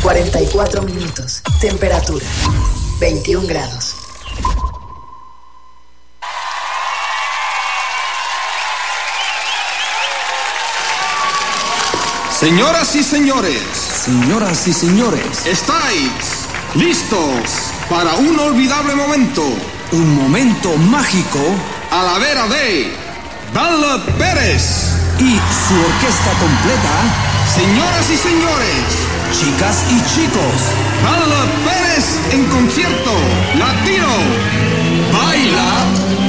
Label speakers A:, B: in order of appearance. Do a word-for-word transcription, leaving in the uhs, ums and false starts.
A: cuarenta y cuatro minutos. Temperatura veintiún grados.
B: Señoras y señores,
C: señoras y señores,
B: ¿estáis listos para un olvidable momento?
C: Un momento mágico
B: A la vera de Dunlop Pérez
C: y su orquesta completa.
B: Señoras y señores,
C: chicas y chicos,
B: Dunlop Pérez en concierto latino. Baila